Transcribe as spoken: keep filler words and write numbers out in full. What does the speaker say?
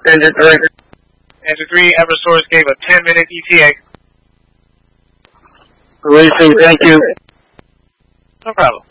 Engine three. Engine three, Eversource gave a ten minute E T A. Releasing, thank you. No problem.